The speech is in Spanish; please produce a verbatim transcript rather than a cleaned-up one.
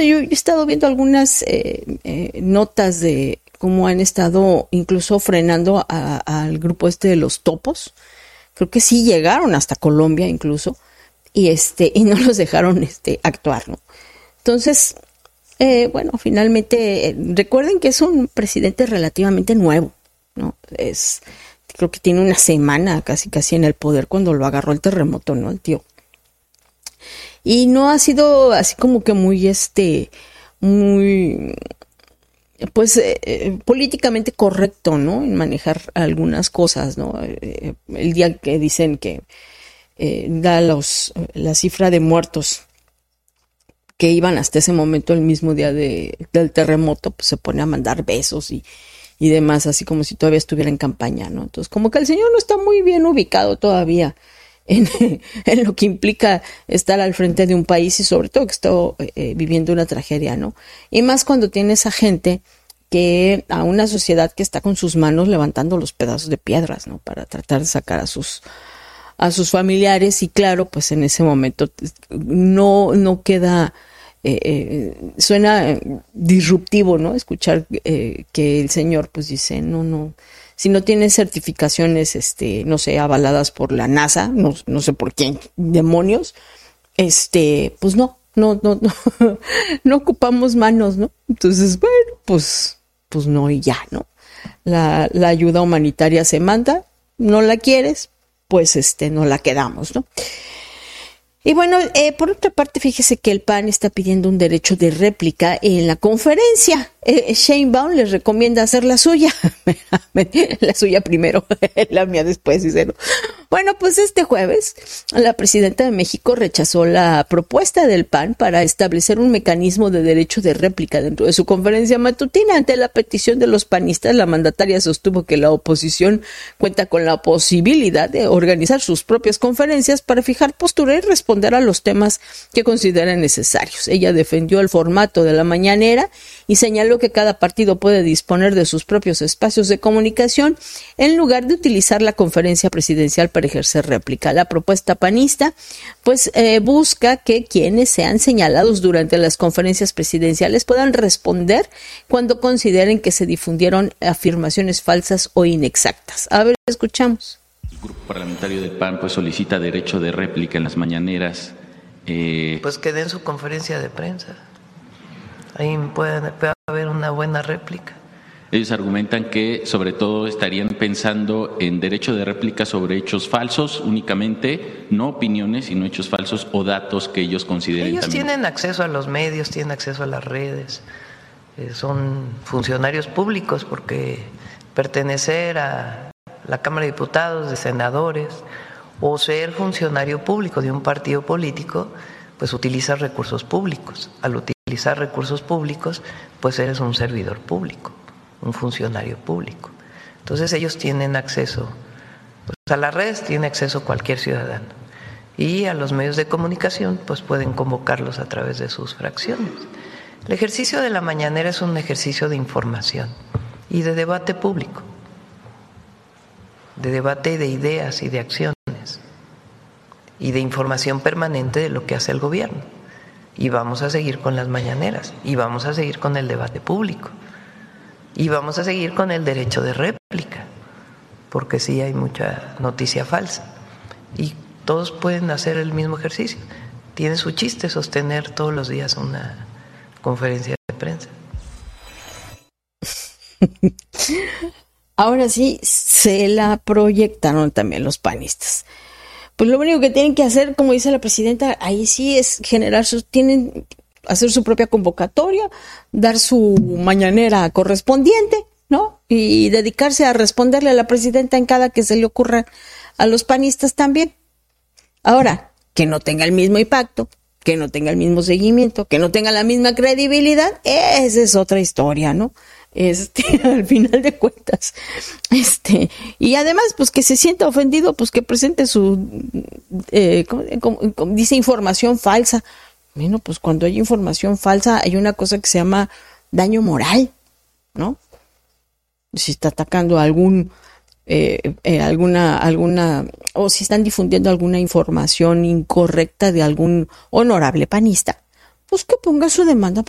yo he estado viendo algunas eh, eh, notas de cómo han estado incluso frenando a, al grupo este de los topos. Creo que sí llegaron hasta Colombia incluso, y este y no los dejaron este actuar, ¿no? Entonces, eh, bueno, finalmente eh, recuerden que es un presidente relativamente nuevo, ¿no? Es, creo que tiene una semana casi casi en el poder cuando lo agarró el terremoto, ¿no? El tío. Y no ha sido así como que muy, este, muy, pues, eh, políticamente correcto, ¿no? En manejar algunas cosas, ¿no? Eh, el día que dicen que eh, da los, la cifra de muertos que iban hasta ese momento, el mismo día de, del terremoto, pues se pone a mandar besos y, y demás, así como si todavía estuviera en campaña, ¿no? Entonces, como que el señor no está muy bien ubicado todavía En, en lo que implica estar al frente de un país y sobre todo que está eh, viviendo una tragedia, ¿no? Y más cuando tienes a gente que, a una sociedad que está con sus manos levantando los pedazos de piedras, ¿no? Para tratar de sacar a sus a sus familiares y claro, pues en ese momento no, no queda, eh, eh, suena disruptivo, ¿no? Escuchar eh, que el señor pues dice, no, no, si no tienes certificaciones, este, no sé, avaladas por la NASA, no, no sé por quién, demonios, este, pues no, no, no, no, no ocupamos manos, ¿no? Entonces, bueno, pues, pues no y ya, ¿no? La, la ayuda humanitaria se manda, no la quieres, pues este, no la quedamos, ¿no? Y bueno, eh, por otra parte, fíjese que el P A N está pidiendo un derecho de réplica en la conferencia. Eh, Sheinbaum les recomienda hacer la suya. La suya primero, la mía después, dice, ¿no? Bueno, pues este jueves, la presidenta de México rechazó la propuesta del P A N para establecer un mecanismo de derecho de réplica dentro de su conferencia matutina. Ante la petición de los panistas, la mandataria sostuvo que la oposición cuenta con la posibilidad de organizar sus propias conferencias para fijar postura y responder a los temas que consideren necesarios. Ella defendió el formato de la mañanera y señaló que cada partido puede disponer de sus propios espacios de comunicación en lugar de utilizar la conferencia presidencial para ejercer réplica. La propuesta panista pues eh, busca que quienes sean señalados durante las conferencias presidenciales puedan responder cuando consideren que se difundieron afirmaciones falsas o inexactas. A ver, escuchamos. El grupo parlamentario del P A N pues solicita derecho de réplica en las mañaneras. Eh... Pues que den su conferencia de prensa. Ahí puede, puede haber una buena réplica. Ellos argumentan que sobre todo estarían pensando en derecho de réplica sobre hechos falsos únicamente, no opiniones, sino hechos falsos o datos que ellos consideren. Ellos también. Tienen acceso a los medios, tienen acceso a las redes, eh, son funcionarios públicos porque pertenecer a la Cámara de Diputados, de senadores o ser funcionario público de un partido político, pues utiliza recursos públicos. Al utilizar recursos públicos, pues eres un servidor público, un funcionario público. Entonces ellos tienen acceso, pues a las redes tiene acceso cualquier ciudadano y a los medios de comunicación pues pueden convocarlos a través de sus fracciones. El ejercicio de la mañanera es un ejercicio de información y de debate público, de debate de ideas y de acciones y de información permanente de lo que hace el gobierno. Y vamos a seguir con las mañaneras y vamos a seguir con el debate público. Y vamos a seguir con el derecho de réplica, porque sí hay mucha noticia falsa. Y todos pueden hacer el mismo ejercicio. Tiene su chiste sostener todos los días una conferencia de prensa. Ahora sí, se la proyectaron también los panistas. Pues lo único que tienen que hacer, como dice la presidenta, ahí sí es generar sus, tienen hacer su propia convocatoria, dar su mañanera correspondiente, ¿no? Y dedicarse a responderle a la presidenta en cada que se le ocurra a los panistas también. Ahora, que no tenga el mismo impacto, que no tenga el mismo seguimiento, que no tenga la misma credibilidad, esa es otra historia, ¿no? Este, al final de cuentas, este, y además, pues que se sienta ofendido, pues que presente su, eh, como, como, como dice, información falsa. Bueno, pues cuando hay información falsa, hay una cosa que se llama daño moral, ¿no? Si está atacando a algún, eh, eh, alguna, alguna, o si están difundiendo alguna información incorrecta de algún honorable panista, pues que ponga su demanda